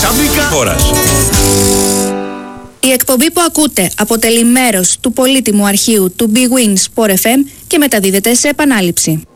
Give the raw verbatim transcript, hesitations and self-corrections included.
Ξαφνικά χώρας. Η εκπομπή που ακούτε αποτελεί μέρος του πολύτιμου αρχείου του Big Win Sport εφ εμ και μεταδίδεται σε επανάληψη.